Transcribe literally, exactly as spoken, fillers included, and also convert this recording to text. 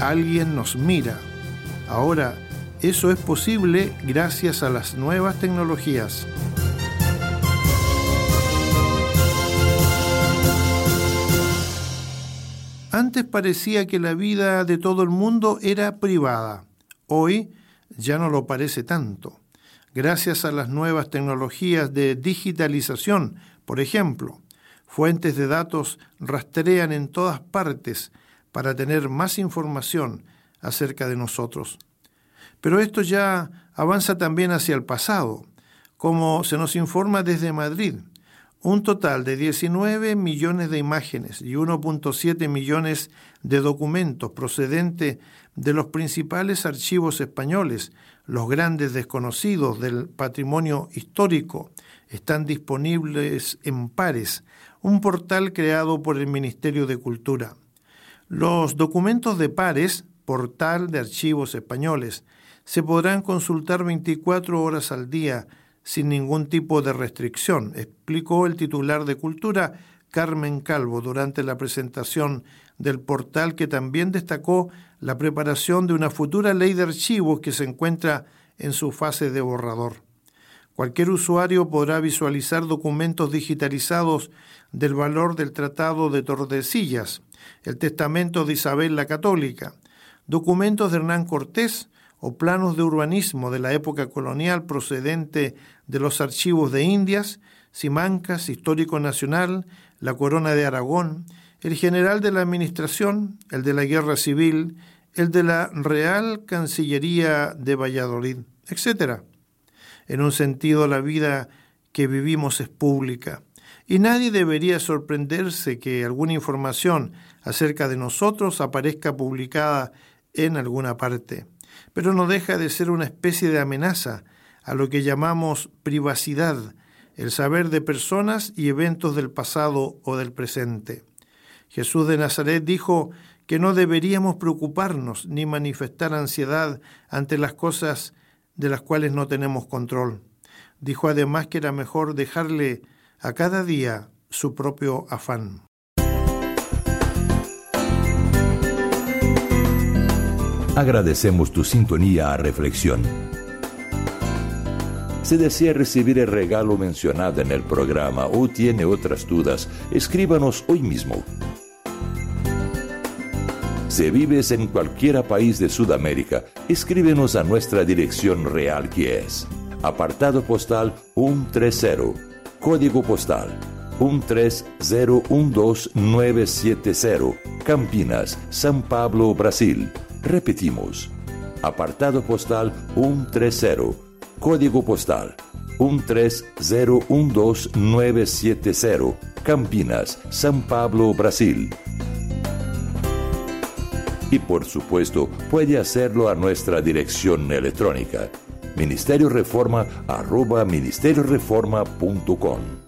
alguien nos mira. Ahora, eso es posible gracias a las nuevas tecnologías. Antes parecía que la vida de todo el mundo era privada. Hoy ya no lo parece tanto. Gracias a las nuevas tecnologías de digitalización, por ejemplo, fuentes de datos rastrean en todas partes para tener más información acerca de nosotros. Pero esto ya avanza también hacia el pasado, como se nos informa desde Madrid. Un total de diecinueve millones de imágenes y uno punto siete millones de documentos procedentes de los principales archivos españoles, los grandes desconocidos del patrimonio histórico, están disponibles en Pares, un portal creado por el Ministerio de Cultura. Los documentos de Pares, portal de archivos españoles, se podrán consultar veinticuatro horas al día sin ningún tipo de restricción, explicó el titular de Cultura, Carmen Calvo, durante la presentación del portal, que también destacó la preparación de una futura ley de archivos que se encuentra en su fase de borrador. Cualquier usuario podrá visualizar documentos digitalizados del valor del Tratado de Tordesillas, el Testamento de Isabel la Católica, documentos de Hernán Cortés o planos de urbanismo de la época colonial procedente de los archivos de Indias, Simancas, Histórico Nacional, la Corona de Aragón, el General de la Administración, el de la Guerra Civil, el de la Real Cancillería de Valladolid, etcétera. En un sentido, la vida que vivimos es pública, y nadie debería sorprenderse que alguna información acerca de nosotros aparezca publicada en alguna parte, pero no deja de ser una especie de amenaza a lo que llamamos privacidad, el saber de personas y eventos del pasado o del presente. Jesús de Nazaret dijo que no deberíamos preocuparnos ni manifestar ansiedad ante las cosas de las cuales no tenemos control. Dijo además que era mejor dejarle a cada día su propio afán. Agradecemos tu sintonía a Reflexión. Si desea recibir el regalo mencionado en el programa o tiene otras dudas, escríbanos hoy mismo. Si vives en cualquier país de Sudamérica, escríbenos a nuestra dirección real, que es apartado postal ciento treinta, código postal uno tres cero uno dos nueve siete cero, Campinas, São Paulo, Brasil. Repetimos, apartado postal ciento treinta, código postal uno tres cero uno dos nueve siete cero, Campinas, São Paulo, Brasil. Y por supuesto, puede hacerlo a nuestra dirección electrónica, ministerio reforma arroba ministerio reforma punto com.